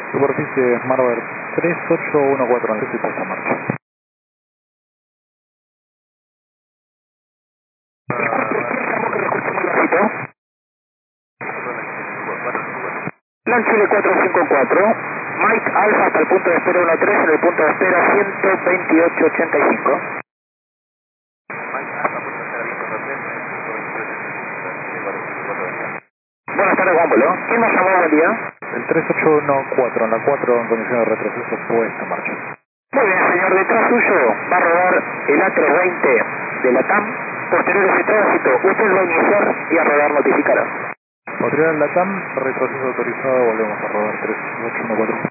Superficie Marver 3814, estoy puesta en marcha. Lan Chile 454, Mike Alfa hasta el punto de espera 13 en el punto de espera 12885. Buenas tardes, Juan Polo. ¿Quién nos llamó? Buen día. El 3814, en la 4 en condiciones de retroceso, puesta en marcha. Muy bien, señor. Detrás suyo va a rodar el A320 de la TAM. Posterior a ese tránsito, usted va a iniciar y a rodar notificará. Posterior en la TAM, retroceso autorizado, volvemos a rodar 3814.